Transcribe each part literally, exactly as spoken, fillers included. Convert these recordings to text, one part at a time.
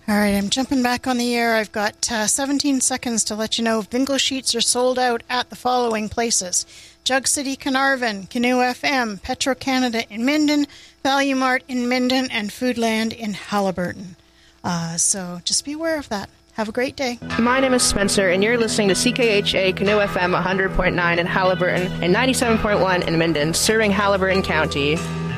All right, I'm jumping back on the air. I've got uh, seventeen seconds to let you know Vingle sheets are sold out at the following places: Jug City, Carnarvon, Canoe F M, Petro Canada in Minden, Value Mart in Minden, and Foodland in Haliburton. Uh, so just be aware of that. Have a great day. My name is Spencer, and you're listening to C K H A Canoe F M one hundred point nine in Haliburton and ninety-seven point one in Minden, serving Haliburton County.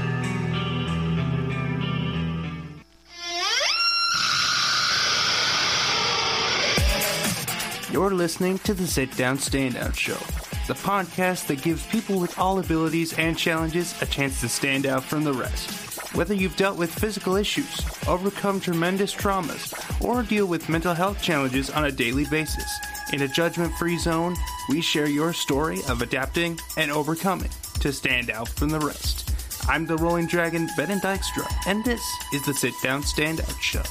You're listening to the Sit Down Standout Show, the podcast that gives people with all abilities and challenges a chance to stand out from the rest. Whether you've dealt with physical issues, overcome tremendous traumas, or deal with mental health challenges on a daily basis, in a judgment-free zone, we share your story of adapting and overcoming to stand out from the rest. I'm the Rolling Dragon, Ben Dykstra, and this is the Sit Down Standout Show.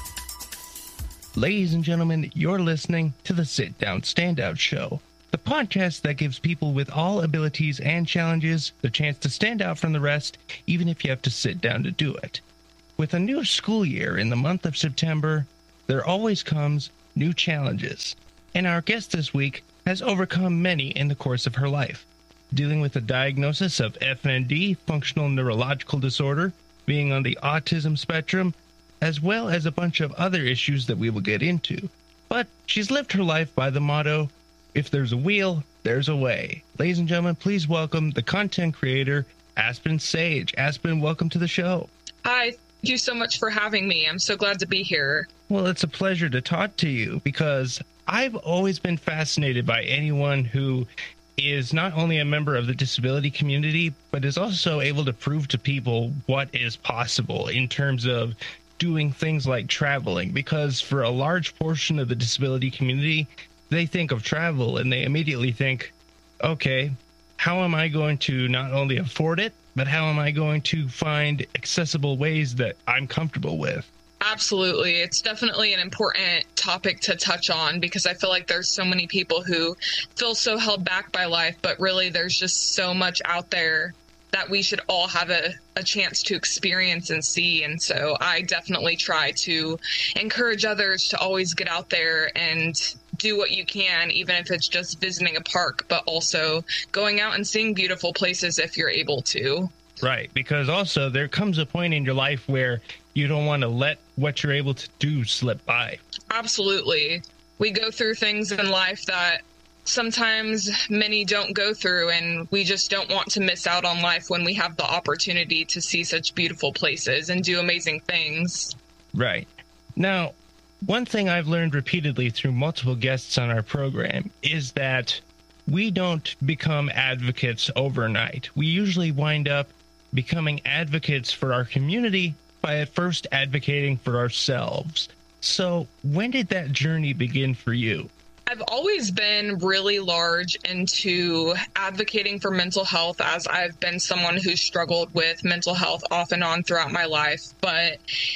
Ladies and gentlemen, you're listening to the Sit Down Standout Show, the podcast that gives people with all abilities and challenges the chance to stand out from the rest, even if you have to sit down to do it. With a new school year in the month of September, there always comes new challenges, and our guest this week has overcome many in the course of her life, dealing with a diagnosis of F N D, functional neurological disorder, being on the autism spectrum, as well as a bunch of other issues that we will get into. But she's lived her life by the motto, if there's a wheel, there's a way. Ladies and gentlemen, please welcome the content creator, Aspen Sage. Aspen, welcome to the show. Hi, thank you so much for having me. I'm so glad to be here. Well, it's a pleasure to talk to you because I've always been fascinated by anyone who is not only a member of the disability community, but is also able to prove to people what is possible in terms of doing things like traveling, because for a large portion of the disability community, they think of travel and they immediately think, okay, how am I going to not only afford it, but how am I going to find accessible ways that I'm comfortable with? Absolutely. It's definitely an important topic to touch on because I feel like there's so many people who feel so held back by life, but really there's just so much out there that we should all have a, a chance to experience and see. And so I definitely try to encourage others to always get out there and do what you can, even if it's just visiting a park, but also going out and seeing beautiful places if you're able to. Right, because also there comes a point in your life where you don't want to let what you're able to do slip by. Absolutely. We go through things in life that sometimes many don't go through, and we just don't want to miss out on life when we have the opportunity to see such beautiful places and do amazing things. Right. Now, one thing I've learned repeatedly through multiple guests on our program is that we don't become advocates overnight. We usually wind up becoming advocates for our community by at first advocating for ourselves. So when did that journey begin for you? I've always been really large into advocating for mental health, as I've been someone who's struggled with mental health off and on throughout my life. But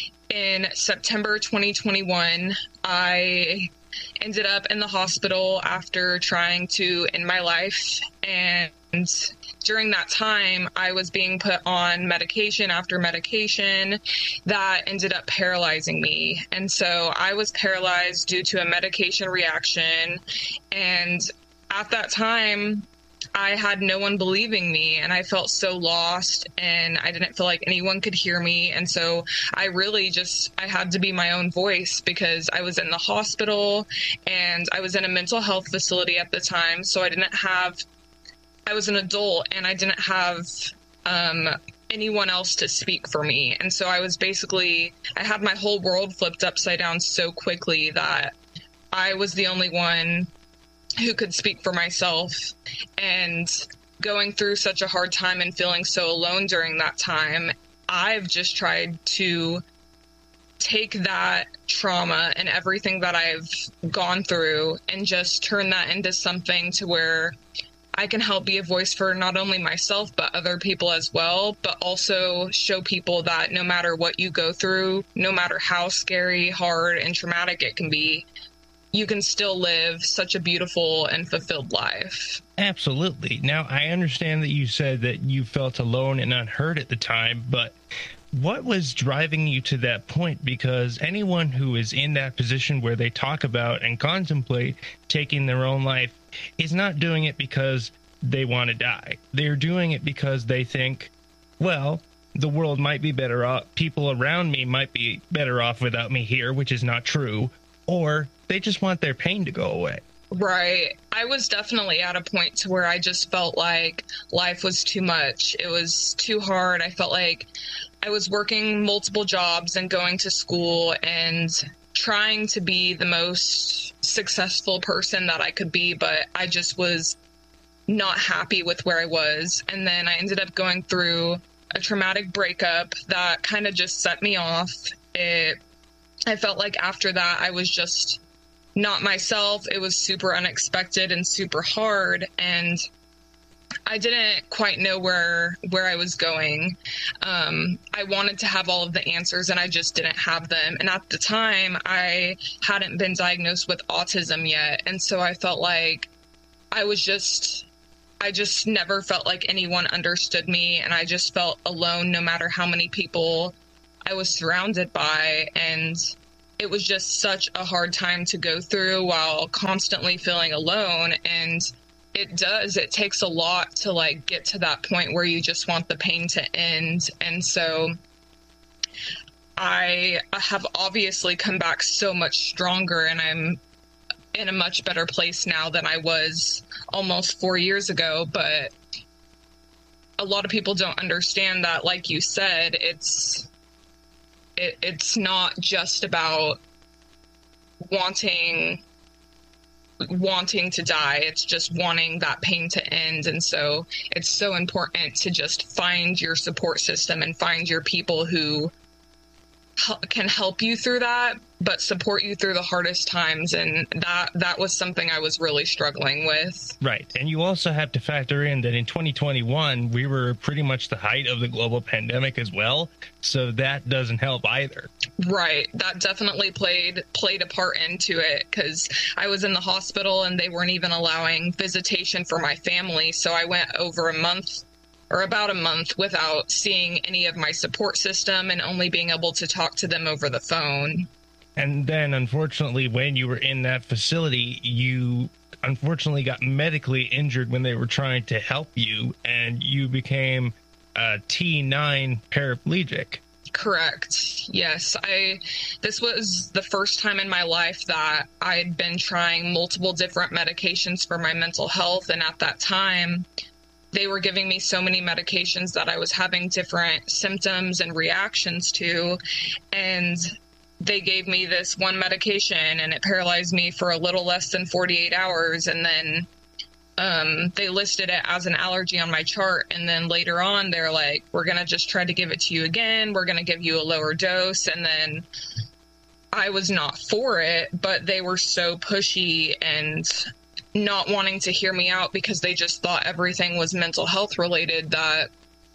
in September twenty twenty-one, I ended up in the hospital after trying to end my life. And during that time, I was being put on medication after medication that ended up paralyzing me. And so I was paralyzed due to a medication reaction. And at that time, I had no one believing me, and I felt so lost, and I didn't feel like anyone could hear me. And so I really just, I had to be my own voice because I was in the hospital and I was in a mental health facility at the time. So I didn't have, I was an adult and I didn't have um, anyone else to speak for me. And so I was basically, I had my whole world flipped upside down so quickly that I was the only one who could speak for myself. And going through such a hard time and feeling so alone during that time, I've just tried to take that trauma and everything that I've gone through and just turn that into something to where I can help be a voice for not only myself, but other people as well, but also show people that no matter what you go through, no matter how scary, hard, and traumatic it can be, you can still live such a beautiful and fulfilled life. Absolutely. Now, I understand that you said that you felt alone and unheard at the time, but what was driving you to that point? Because anyone who is in that position where they talk about and contemplate taking their own life is not doing it because they want to die. They're doing it because they think, well, the world might be better off, people around me might be better off without me here, which is not true, or they just want their pain to go away. Right. I was definitely at a point to where I just felt like life was too much. It was too hard. I felt like I was working multiple jobs and going to school and trying to be the most successful person that I could be, but I just was not happy with where I was. And then I ended up going through a traumatic breakup that kind of just set me off. It, I felt like after that, I was just not myself. It was super unexpected and super hard, and I didn't quite know where where I was going. Um, I wanted to have all of the answers, and I just didn't have them. And at the time, I hadn't been diagnosed with autism yet, and so I felt like I was just, I just never felt like anyone understood me, and I just felt alone no matter how many people I was surrounded by, and it was just such a hard time to go through while constantly feeling alone. And it does, it takes a lot to like get to that point where you just want the pain to end. And so I have obviously come back so much stronger, and I'm in a much better place now than I was almost four years ago. But a lot of people don't understand that, like you said, it's It, it's not just about wanting wanting to die. It's just wanting that pain to end. And so it's so important to just find your support system and find your people who can help you through that, but support you through the hardest times. And that that was something I was really struggling with. Right. And you also have to factor in that in twenty twenty-one, we were pretty much the height of the global pandemic as well. So that doesn't help either. Right. That definitely played played a part into it, because I was in the hospital and they weren't even allowing visitation for my family. So I went over a month or about a month without seeing any of my support system and only being able to talk to them over the phone. And then, unfortunately, when you were in that facility, you unfortunately got medically injured when they were trying to help you, and you became a T nine paraplegic. Correct. Yes. I, this was the first time in my life that I'd been trying multiple different medications for my mental health. And at that time, they were giving me so many medications that I was having different symptoms and reactions to. And they gave me this one medication and it paralyzed me for a little less than forty-eight hours. And then um, they listed it as an allergy on my chart. And then later on, they're like, we're going to just try to give it to you again. We're going to give you a lower dose. And then I was not for it, but they were so pushy and not wanting to hear me out because they just thought everything was mental health related, that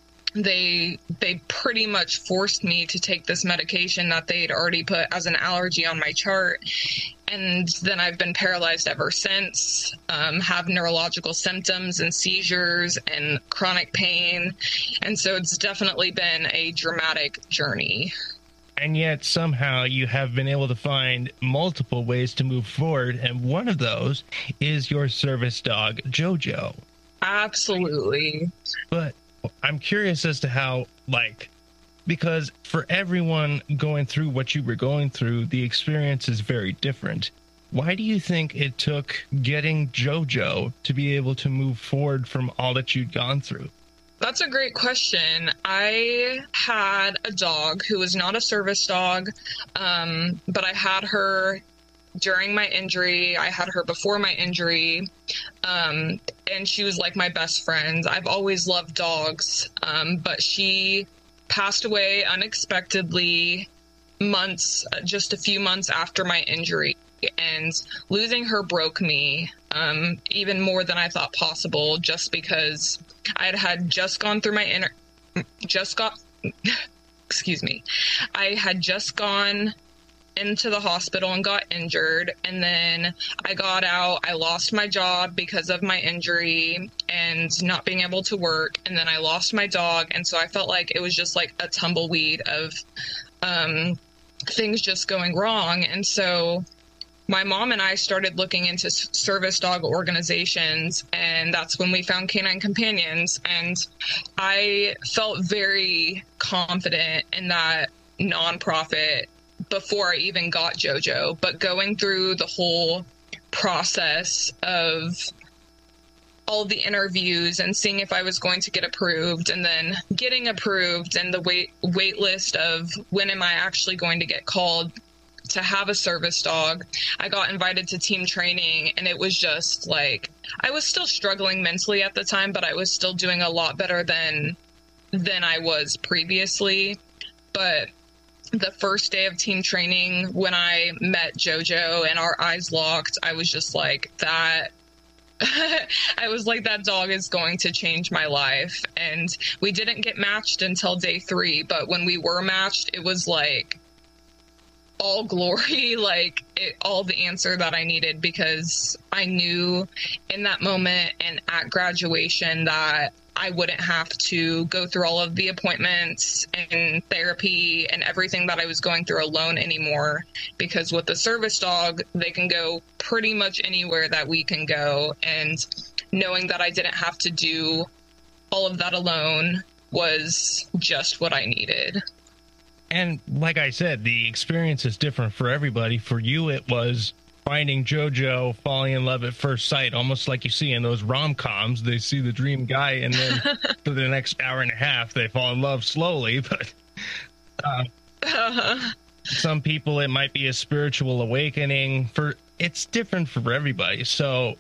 they they pretty much forced me to take this medication that they'd already put as an allergy on my chart. And then I've been paralyzed ever since, um, have neurological symptoms and seizures and chronic pain. And so it's definitely been a dramatic journey. And yet somehow you have been able to find multiple ways to move forward. And one of those is your service dog, Jojo. Absolutely. But I'm curious as to how, like, because for everyone going through what you were going through, the experience is very different. Why do you think it took getting Jojo to be able to move forward from all that you'd gone through? That's a great question. I had a dog who was not a service dog, um, but I had her during my injury. I had her before my injury, um, and she was like my best friend. I've always loved dogs, um, but she passed away unexpectedly months, just a few months after my injury. And losing her broke me um, even more than I thought possible, just because I had had just gone through my inner, just got, excuse me, I had just gone into the hospital and got injured. And then I got out. I lost my job because of my injury and not being able to work. And then I lost my dog. And so I felt like it was just like a tumbleweed of um, things just going wrong. And so my mom and I started looking into service dog organizations, and that's when we found Canine Companions. And I felt very confident in that nonprofit before I even got JoJo. But going through the whole process of all the interviews and seeing if I was going to get approved, and then getting approved, and the wait wait list of when am I actually going to get called to have a service dog. I got invited to team training, and it was just like, I was still struggling mentally at the time, but I was still doing a lot better than than I was previously. But the first day of team training, when I met JoJo and our eyes locked, I was just like, that I was like, that dog is going to change my life. And we didn't get matched until day three, but when we were matched, it was like all glory, like it, all the answer that I needed, because I knew in that moment and at graduation that I wouldn't have to go through all of the appointments and therapy and everything that I was going through alone anymore, because with the service dog, they can go pretty much anywhere that we can go. And knowing that I didn't have to do all of that alone was just what I needed. And like I said, the experience is different for everybody. For you, it was finding JoJo, falling in love at first sight, almost like you see in those rom-coms. They see the dream guy, and then for the next hour and a half, they fall in love slowly. But uh, uh-huh. Some people, it might be a spiritual awakening. For it's different for everybody. So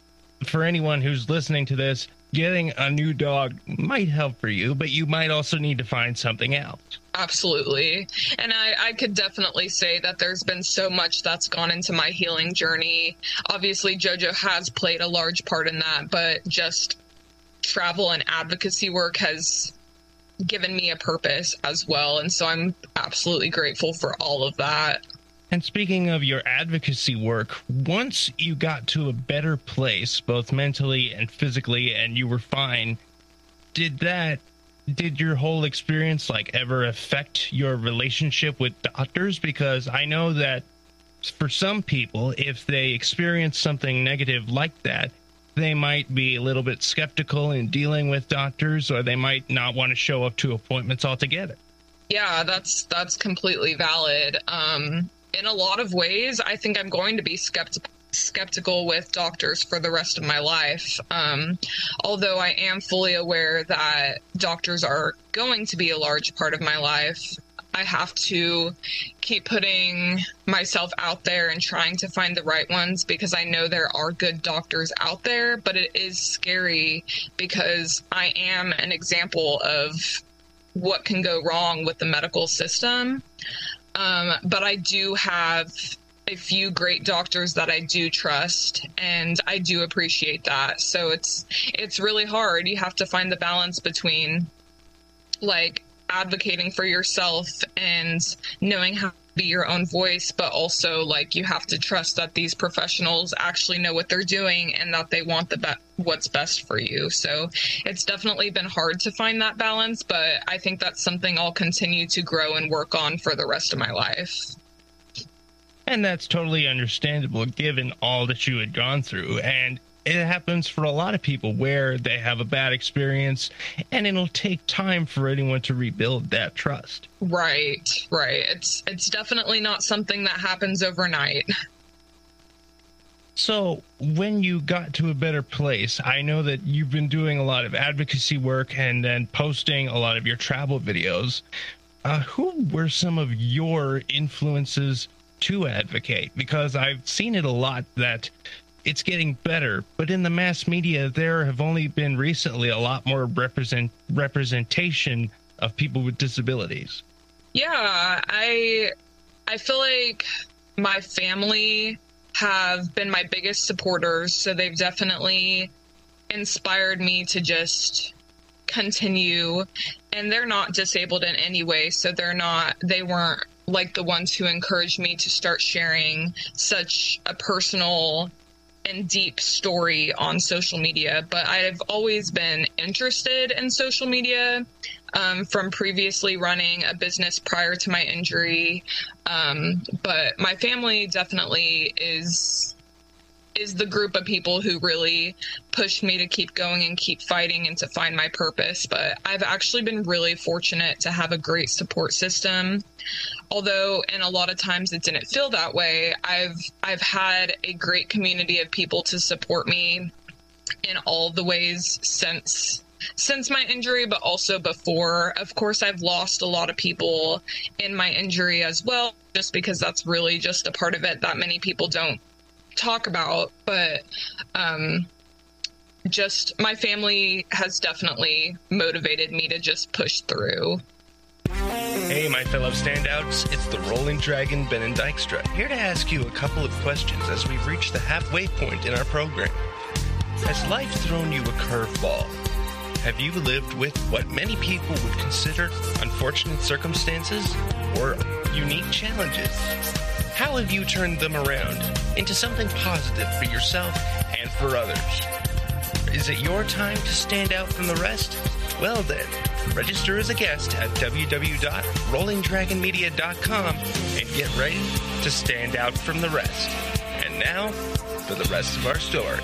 for anyone who's listening to this, getting a new dog might help for you, but you might also need to find something else. Absolutely. And I, I could definitely say that there's been so much that's gone into my healing journey. Obviously, JoJo has played a large part in that, but just travel and advocacy work has given me a purpose as well. And so I'm absolutely grateful for all of that. And speaking of your advocacy work, once you got to a better place, both mentally and physically, and you were fine, did that, did your whole experience, like, ever affect your relationship with doctors? Because I know that for some people, if they experience something negative like that, they might be a little bit skeptical in dealing with doctors, or they might not want to show up to appointments altogether. Yeah, that's, that's completely valid. Um, In a lot of ways, I think I'm going to be skepti- skeptical with doctors for the rest of my life. Um, although I am fully aware that doctors are going to be a large part of my life, I have to keep putting myself out there and trying to find the right ones, because I know there are good doctors out there, but it is scary because I am an example of what can go wrong with the medical system. Um, but I do have a few great doctors that I do trust, and I do appreciate that. So it's it's really hard. You have to find the balance between, like, advocating for yourself and knowing how to be your own voice, but also, like, you have to trust that these professionals actually know what they're doing and that they want the be- what's best for you. So it's definitely been hard to find that balance, but I think that's something I'll continue to grow and work on for the rest of my life. And that's totally understandable given all that you had gone through. And it happens for a lot of people where they have a bad experience, and it'll take time for anyone to rebuild that trust. Right, right. It's it's definitely not something that happens overnight. So when you got to a better place, I know that you've been doing a lot of advocacy work and then posting a lot of your travel videos. Uh, who were some of your influences to advocate? Because I've seen it a lot that it's getting better, but in the mass media, there have only been recently a lot more represent representation of people with disabilities. Yeah, I I feel like my family have been my biggest supporters, so they've definitely inspired me to just continue. And they're not disabled in any way, so they're not, they weren't like the ones who encouraged me to start sharing such a personal and deep story on social media. But I've always been interested in social media um, from previously running a business prior to my injury. Um, but my family definitely is is the group of people who really pushed me to keep going and keep fighting and to find my purpose. But I've actually been really fortunate to have a great support system. Although, and a lot of times it didn't feel that way, I've I've had a great community of people to support me in all the ways since since my injury, but also before. Of course, I've lost a lot of people in my injury as well, just because that's really just a part of it that many people don't talk about. But um, just my family has definitely motivated me to just push through. Hey, my fellow standouts, it's the Rolling Dragon, Ben and Dykstra, here to ask you a couple of questions as we reach the halfway point in our program. Has life thrown you a curveball? Have you lived with what many people would consider unfortunate circumstances or unique challenges? How have you turned them around into something positive for yourself and for others? Is it your time to stand out from the rest? Well then, register as a guest at w w w dot rolling dragon media dot com and get ready to stand out from the rest. And now, for the rest of our story.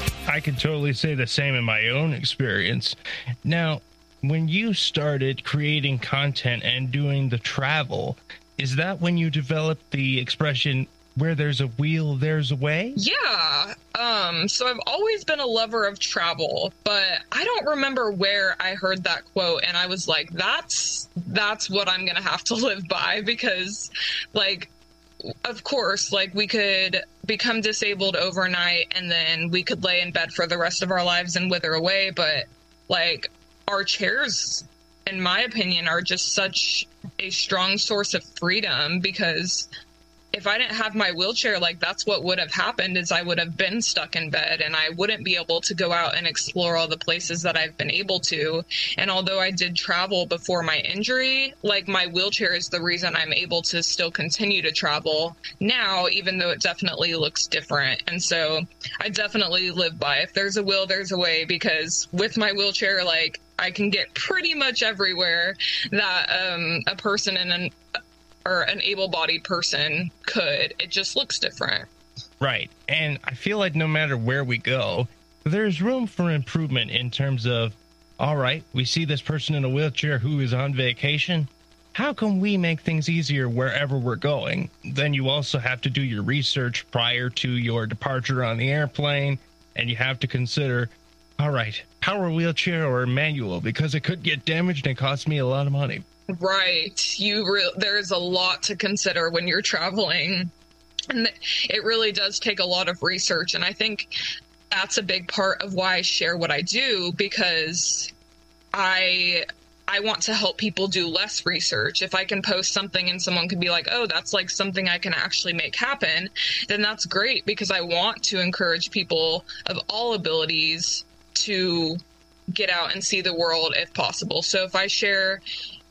I can totally say the same in my own experience. Now, when you started creating content and doing the travel, is that when you developed the expression, where there's a wheel, there's a way? Yeah. Um, so I've always been a lover of travel, but I don't remember where I heard that quote. And I was like, that's, that's what I'm going to have to live by, because like, of course, like we could become disabled overnight and then we could lay in bed for the rest of our lives and wither away. But like our chairs, in my opinion, are just such a strong source of freedom, because if I didn't have my wheelchair, like that's what would have happened, is I would have been stuck in bed and I wouldn't be able to go out and explore all the places that I've been able to. And although I did travel before my injury, like my wheelchair is the reason I'm able to still continue to travel now, even though it definitely looks different. And so I definitely live by, if there's a will, there's a way, because with my wheelchair, like I can get pretty much everywhere that um, a person in an or an able-bodied person could. It just looks different. Right. And I feel like no matter where we go, there's room for improvement in terms of, all right, we see this person in a wheelchair who is on vacation. How can we make things easier wherever we're going? Then you also have to do your research prior to your departure on the airplane, and you have to consider, all right, power wheelchair or manual, because it could get damaged and cost me a lot of money. Right. You re- there's a lot to consider when you're traveling, and it really does take a lot of research. And I think that's a big part of why I share what I do, because I I want to help people do less research. If I can post something and someone can be like, oh, that's like something I can actually make happen, then that's great, because I want to encourage people of all abilities to get out and see the world if possible. So if I share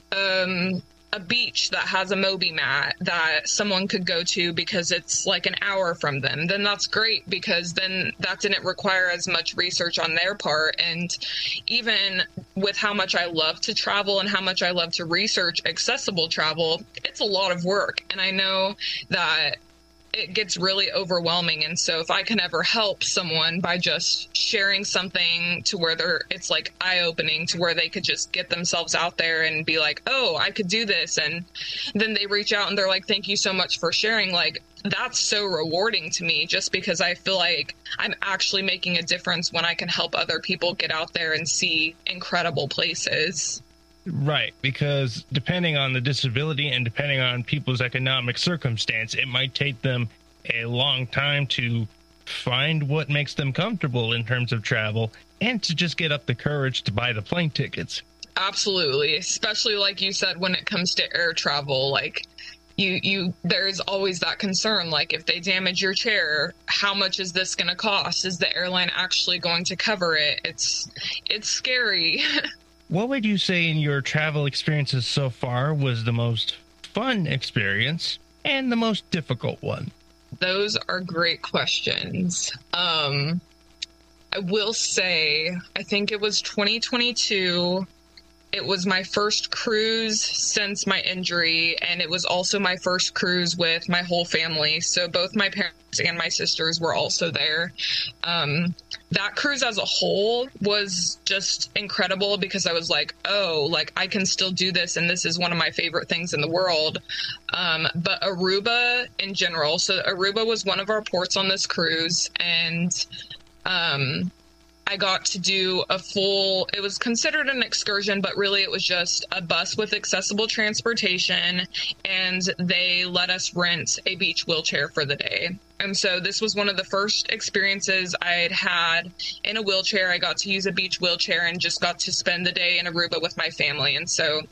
um, a beach that has a Moby mat that someone could go to because it's like an hour from them, then that's great, because then that didn't require as much research on their part. And even with how much I love to travel and how much I love to research accessible travel, it's a lot of work. And I know that it gets really overwhelming. And so if I can ever help someone by just sharing something to where they're, it's like eye-opening, to where they could just get themselves out there and be like, oh, I could do this. And then they reach out and they're like, thank you so much for sharing. Like, that's so rewarding to me, just because I feel like I'm actually making a difference when I can help other people get out there and see incredible places. Right, because depending on the disability and depending on people's economic circumstance, it might take them a long time to find what makes them comfortable in terms of travel and to just get up the courage to buy the plane tickets. Absolutely, especially like you said, when it comes to air travel, like you, you, there's always that concern, like if they damage your chair, how much is this going to cost? Is the airline actually going to cover it? It's, it's scary. What would you say in your travel experiences so far was the most fun experience and the most difficult one? Those are great questions. Um, I will say, I think it was twenty twenty-two. It was my first cruise since my injury, and it was also my first cruise with my whole family. So both my parents and my sisters were also there. Um, that cruise as a whole was just incredible because I was like, oh, like I can still do this, and this is one of my favorite things in the world. Um, but Aruba in general, so Aruba was one of our ports on this cruise, and um I got to do a full, it was considered an excursion, but really it was just a bus with accessible transportation, and they let us rent a beach wheelchair for the day. And so this was one of the first experiences I'd had in a wheelchair. I got to use a beach wheelchair and just got to spend the day in Aruba with my family. And so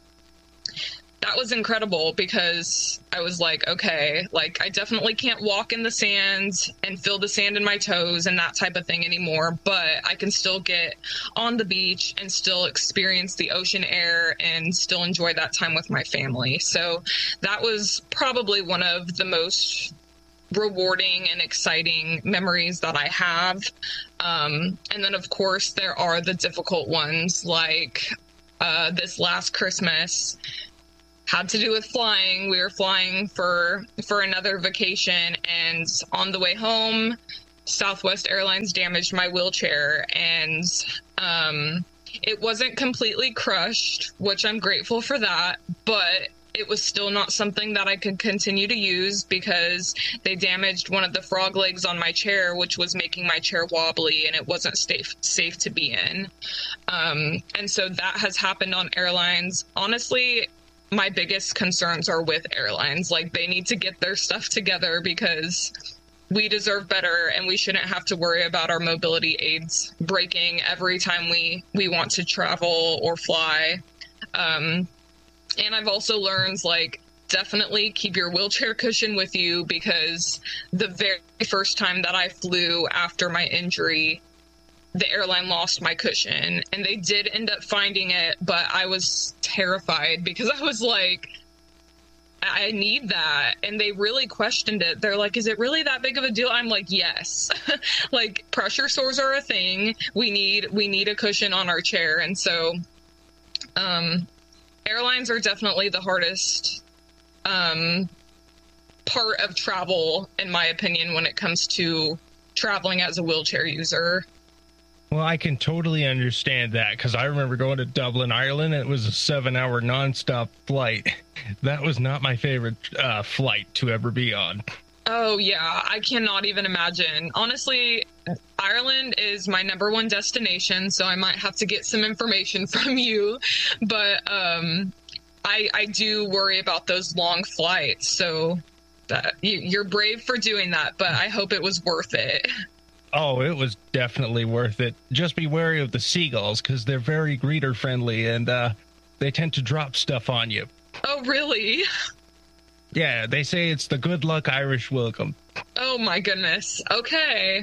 that was incredible because I was like, okay, like I definitely can't walk in the sand and feel the sand in my toes and that type of thing anymore, but I can still get on the beach and still experience the ocean air and still enjoy that time with my family. So that was probably one of the most rewarding and exciting memories that I have. Um, and then, of course, there are the difficult ones, like uh, this last Christmas had to do with flying. We were flying for for another vacation, and on the way home, Southwest Airlines damaged my wheelchair, and um, it wasn't completely crushed, which I'm grateful for that, but it was still not something that I could continue to use because they damaged one of the frog legs on my chair, which was making my chair wobbly, and it wasn't safe safe to be in. Um, and so that has happened on airlines. Honestly, my biggest concerns are with airlines. Like, they need to get their stuff together because we deserve better, and we shouldn't have to worry about our mobility aids breaking every time we, we want to travel or fly. Um, and I've also learned, like, definitely keep your wheelchair cushion with you, because the very first time that I flew after my injury, the airline lost my cushion, and they did end up finding it, but I was terrified because I was like, I need that. And they really questioned it. They're like, is it really that big of a deal? I'm like, yes. Like, pressure sores are a thing. We need, we need a cushion on our chair. And so, um, airlines are definitely the hardest, um, part of travel, in my opinion, when it comes to traveling as a wheelchair user. Well, I can totally understand that, because I remember going to Dublin, Ireland, and it was a seven-hour nonstop flight. That was not my favorite uh, flight to ever be on. Oh, yeah. I cannot even imagine. Honestly, Ireland is my number one destination, so I might have to get some information from you. But um, I, I do worry about those long flights, so that, you, you're brave for doing that, but I hope it was worth it. Oh, it was definitely worth it. Just be wary of the seagulls, because they're very greeter friendly, and uh, they tend to drop stuff on you. Oh, really? Yeah, they say it's the good luck Irish welcome. Oh, my goodness. Okay.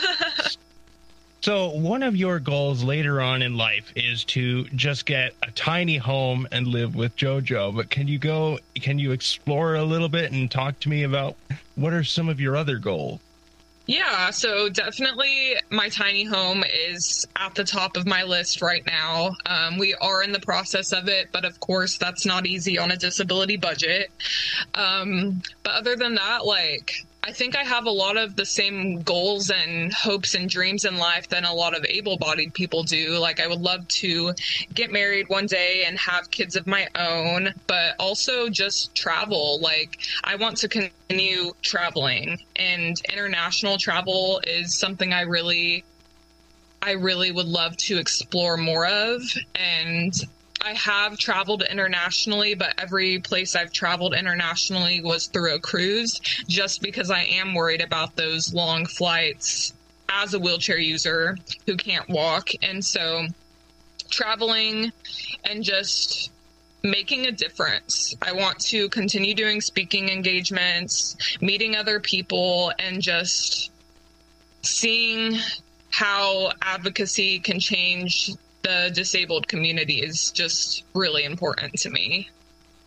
So one of your goals later on in life is to just get a tiny home and live with JoJo. But can you go, can you explore a little bit and talk to me about what are some of your other goals? Yeah, so definitely my tiny home is at the top of my list right now. Um, we are in the process of it, but of course that's not easy on a disability budget. Um, but other than that, like, I think I have a lot of the same goals and hopes and dreams in life than a lot of able-bodied people do. Like, I would love to get married one day and have kids of my own, but also just travel. Like, I want to continue traveling, and international travel is something I really, I really would love to explore more of. And I have traveled internationally, but every place I've traveled internationally was through a cruise, just because I am worried about those long flights as a wheelchair user who can't walk. And so traveling and just making a difference. I want to continue doing speaking engagements, meeting other people, and just seeing how advocacy can change the disabled community is just really important to me.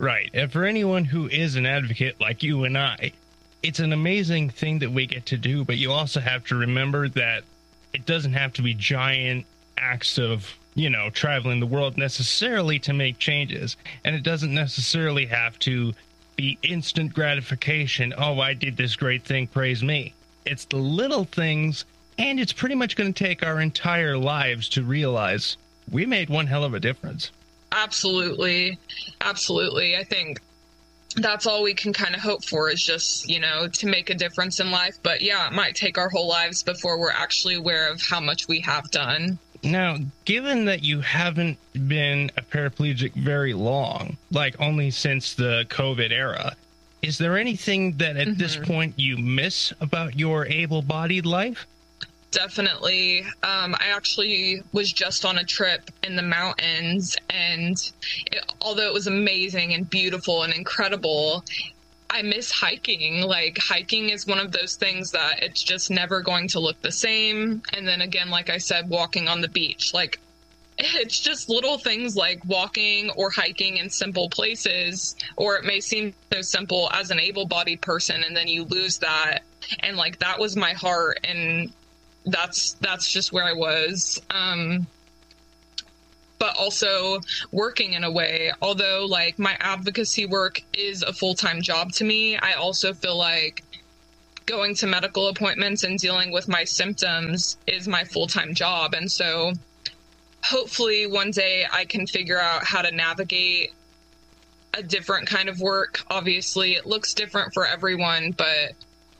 Right. And for anyone who is an advocate like you and I, it's an amazing thing that we get to do, but you also have to remember that it doesn't have to be giant acts of, you know, traveling the world necessarily to make changes. And it doesn't necessarily have to be instant gratification. Oh, I did this great thing, praise me. It's the little things, and it's pretty much going to take our entire lives to realize we made one hell of a difference. Absolutely. Absolutely. I think that's all we can kind of hope for is just, you know, to make a difference in life. But yeah, it might take our whole lives before we're actually aware of how much we have done. Now, given that you haven't been a paraplegic very long, like only since the COVID era, is there anything that at mm-hmm. this point you miss about your able-bodied life? Definitely. Um, I actually was just on a trip in the mountains, and it, although it was amazing and beautiful and incredible, I miss hiking. Like, hiking is one of those things that it's just never going to look the same. And then again, like I said, walking on the beach, like, it's just little things like walking or hiking in simple places, or it may seem so simple as an able-bodied person, and then you lose that. And like, that was my heart, and that's that's just where I was. Um, but also working in a way, although like my advocacy work is a full-time job to me, I also feel like going to medical appointments and dealing with my symptoms is my full-time job. And so hopefully one day I can figure out how to navigate a different kind of work. Obviously it looks different for everyone, but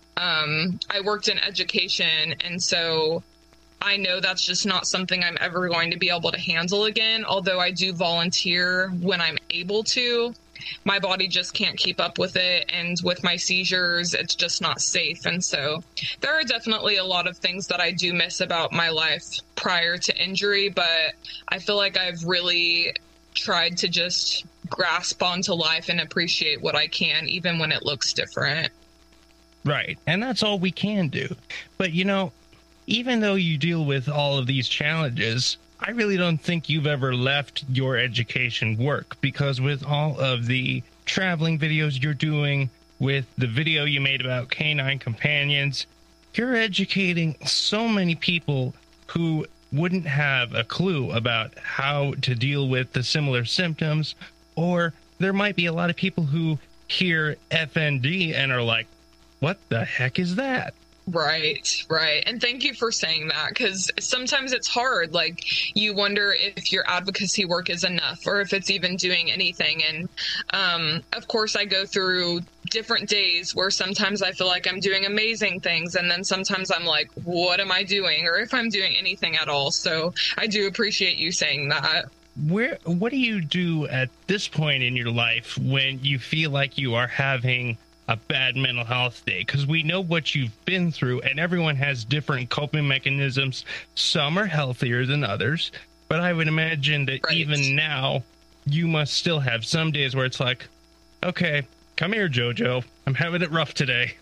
Um, I worked in education, and so I know that's just not something I'm ever going to be able to handle again. Although I do volunteer when I'm able to, my body just can't keep up with it, and with my seizures, it's just not safe. And so there are definitely a lot of things that I do miss about my life prior to injury, but I feel like I've really tried to just grasp onto life and appreciate what I can, even when it looks different. Right, and that's all we can do. But, you know, even though you deal with all of these challenges, I really don't think you've ever left your education work, because with all of the traveling videos you're doing, with the video you made about canine companions, you're educating so many people who wouldn't have a clue about how to deal with the similar symptoms, or there might be a lot of people who hear F N D and are like, what the heck is that? Right, right. And thank you for saying that, because sometimes it's hard. Like, you wonder if your advocacy work is enough, or if it's even doing anything. And um, of course, I go through different days where sometimes I feel like I'm doing amazing things, and then sometimes I'm like, what am I doing? Or if I'm doing anything at all. So I do appreciate you saying that. Where, what do you do at this point in your life when you feel like you are having a bad mental health day? Because we know what you've been through, and everyone has different coping mechanisms. Some are healthier than others, but I would imagine that right. even now you must still have some days where it's like, okay, come here, JoJo, I'm having it rough today.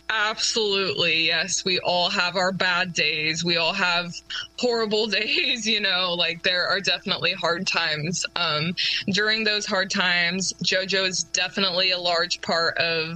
Absolutely, yes. We all have our bad days. We all have horrible days, you know, like there are definitely hard times. Um, during those hard times, JoJo is definitely a large part of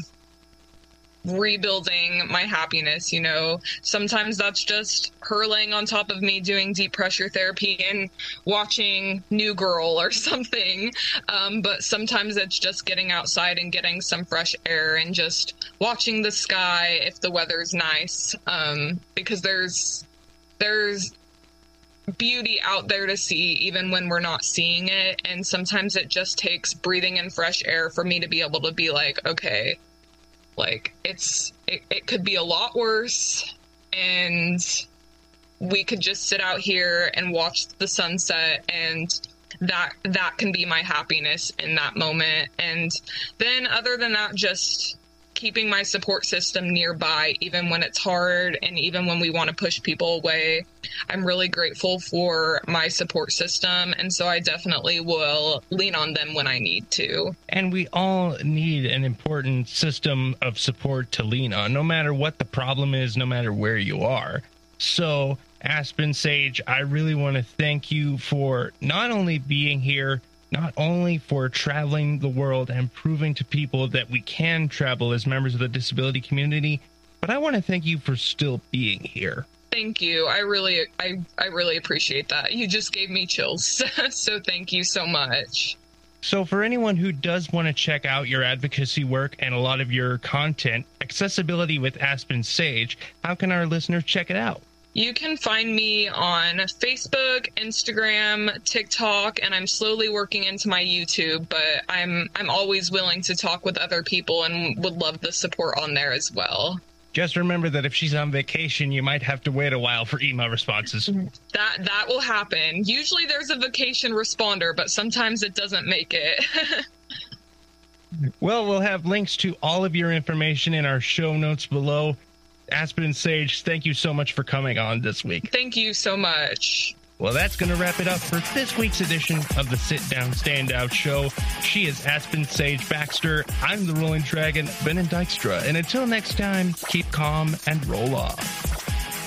rebuilding my happiness, you know. Sometimes that's just her laying on top of me doing deep pressure therapy and watching New Girl or something. Um, but sometimes it's just getting outside and getting some fresh air and just watching the sky if the weather's nice. Um, because there's there's beauty out there to see even when we're not seeing it. And sometimes it just takes breathing in fresh air for me to be able to be like, okay, like, it's, it, it could be a lot worse, and we could just sit out here and watch the sunset, and that, that can be my happiness in that moment. And then other than that, just keeping my support system nearby, even when it's hard and even when we want to push people away. I'm really grateful for my support system, and so I definitely will lean on them when I need to. And we all need an important system of support to lean on, no matter what the problem is, no matter where you are. So, Aspen Sage, I really want to thank you for not only being here, not only for traveling the world and proving to people that we can travel as members of the disability community, but I want to thank you for still being here. Thank you. I really, I, I really appreciate that. You just gave me chills. So thank you so much. So for anyone who does want to check out your advocacy work and a lot of your content, Accessibility with Aspen Sage, how can our listeners check it out? You can find me on Facebook, Instagram, TikTok, and I'm slowly working into my YouTube, but I'm I'm always willing to talk with other people and would love the support on there as well. Just remember that if she's on vacation, you might have to wait a while for email responses. That that will happen. Usually there's a vacation responder, but sometimes it doesn't make it. Well, we'll have links to all of your information in our show notes below. Aspen and Sage, thank you so much for coming on this week. Thank you so much. Well, that's going to wrap it up for this week's edition of the Sit Down Standout Show. She is Aspen Sage Baxter. I'm the Rolling Dragon, Ben and Dykstra. And until next time, keep calm and roll off.